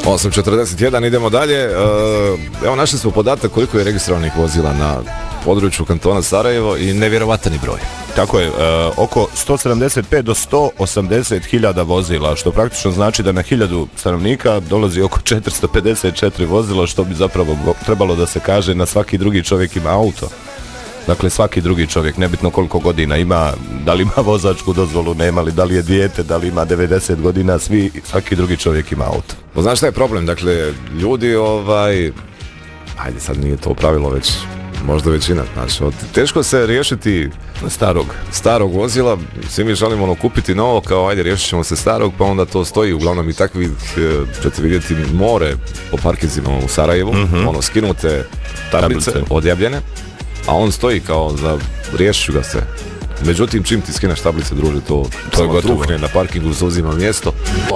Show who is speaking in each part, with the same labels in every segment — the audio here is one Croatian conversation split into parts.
Speaker 1: 8:41, idemo dalje. Evo, našli smo podatak koliko je registrovanih vozila na području kantona Sarajevo i nevjerovatan broj.
Speaker 2: Tako je, oko 175 do 180 hiljada vozila, što praktično znači da na 1000 stanovnika dolazi oko 454 vozila, što bi zapravo trebalo da se kaže na svaki drugi čovjek ima auto. Dakle, svaki drugi čovjek, nebitno koliko godina ima, da li ima vozačku dozvolu, nema li, da li je dijete, da li ima 90 godina, svaki drugi čovjek ima auto.
Speaker 1: Znaš šta je problem? Dakle, ljudi, ajde, sad nije to pravilo već, možda većina, znači, teško se riješiti starog vozila, svi mi želimo kupiti novo, kao ajde, riješit ćemo se starog, pa onda to stoji, uglavnom i takvi, ćete vidjeti more po parkinzima u Sarajevu, skinute tablice, odjavljene, a on stoji kao za riješit ga se. Međutim, čim ti skineš tablice, druže, to je gotovo. Na parkingu se uzima mjesto.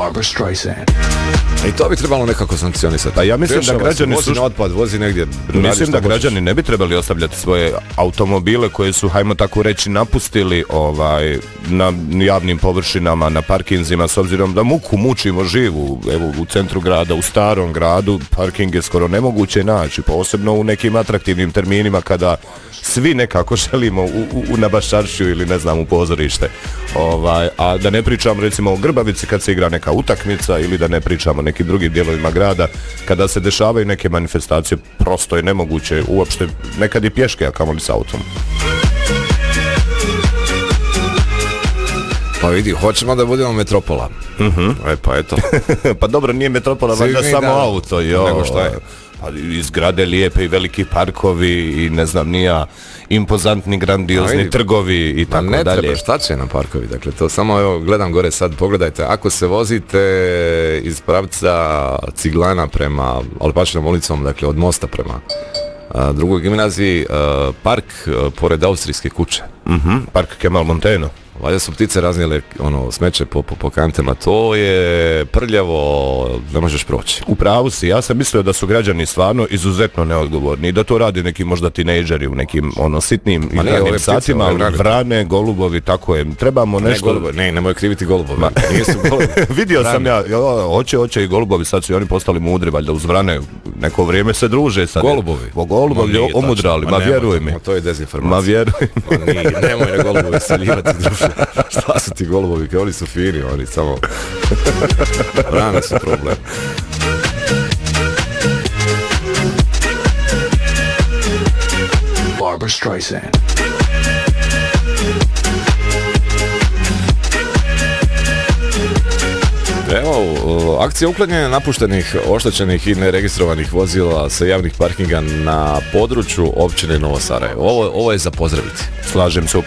Speaker 1: I to bi trebalo nekako sankcionisati.
Speaker 2: A ja mislim da građani
Speaker 1: vozi na otpad, vozi negdje.
Speaker 2: Mislim da građani ne bi trebali ostavljati svoje automobile koje su, hajmo tako reći, napustili na javnim površinama, na parkinzima, s obzirom da mučimo živu. Evo, u centru grada, u starom gradu, parking je skoro nemoguće naći, posebno u nekim atraktivnim terminima kada svi nekako želimo na Baščaršiju ili ne znam u pozorište. A da ne pričam recimo o Grbavici kad se igra neka utakmica ili da ne pričamo o nekim drugim dijelovima grada kada se dešavaju neke manifestacije, prosto je nemoguće uopšte nekad i pješke, a kamoli s autom.
Speaker 1: Pa vidi, hoćemo da budemo metropola. Pa eto.
Speaker 2: Pa dobro, nije metropola, valjda samo auto.
Speaker 1: Nego šta je?
Speaker 2: Pa i zgrade lijepe i veliki parkovi i ne znam nija, impozantni, grandiozni trgovi i tako dalje.
Speaker 1: Ne treba, šta će na parkovi? Dakle, to samo, evo, gledam gore sad, pogledajte, ako se vozite iz pravca Ciglana prema Alpačinom ulicom, dakle, od mosta prema drugoj gimnaziji, park pored Austrijske kuće.
Speaker 2: Park Kemal Monteno.
Speaker 1: Valjda su ptice raznijele smeće po kantama, to je prljavo, ne možeš proći.
Speaker 2: U pravu si, ja sam mislio da su građani stvarno izuzetno neodgovorni i da to radi neki možda tinejdžeri u nekim sitnim igranim satima, ali vrane, golubovi, tako je, trebamo nešto...
Speaker 1: Nemoj kriviti golubovi, nisu golubovi.
Speaker 2: Vidio sam ja, hoće i golubovi, sad su i oni postali mudri, valjda uz vrane, neko vrijeme se druže sad. Golubovi omudrali, ma vjeruj mi.
Speaker 1: To je dezinformacija.
Speaker 2: Ma vjeruj mi.
Speaker 1: Nemoj na golubovi saljivati, druže. Šta su ti golubovi, kao oni su fini, oni samo rana su problem.
Speaker 3: Barbra Streisand.
Speaker 1: Evo, akcija uklanjanja napuštenih, oštećenih i neregistrovanih vozila sa javnih parkinga na području općine Novo Sarajevo. Ovo je za pozdraviti.
Speaker 2: Slažem se.